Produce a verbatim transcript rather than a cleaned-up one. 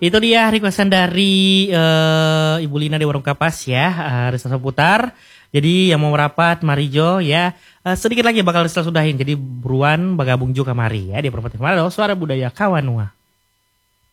Itu dia requestan dari uh, Ibu Lina di Warung Kapas ya, uh, Risa Seputar. Jadi yang mau merapat, mari Jo ya. Uh, sedikit lagi bakal Risa sudahin. Jadi buruan bergabung juga mari ya di Perpati Manado, Suara Budaya Kawanua.